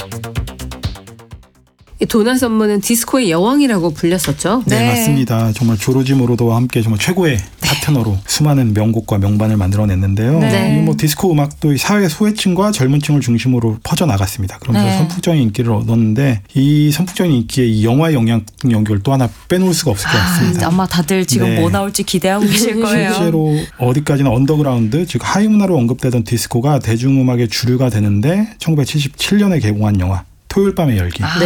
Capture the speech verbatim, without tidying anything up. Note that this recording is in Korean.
도나 썸머는 디스코의 여왕이라고 불렸었죠. 네, 네. 맞습니다. 정말 조르지 모로도와 함께 정말 최고의 파트너로 수많은 명곡과 명반을 만들어냈는데요. 네. 이 뭐 디스코 음악도 이 사회 소외층과 젊은층을 중심으로 퍼져 나갔습니다. 그러면서 네. 선풍적인 인기를 얻었는데 이 선풍적인 인기에 이 영화의 영향력을 또 하나 빼놓을 수가 없을 것 같습니다. 아, 아마 다들 지금 네. 뭐 나올지 기대하고 계실 거예요. 실제로 어디까지나 언더그라운드, 즉 하위 문화로 언급되던 디스코가 대중음악의 주류가 되는데 천구백칠십칠 년에 개봉한 영화 토요일 밤의 열기. 아.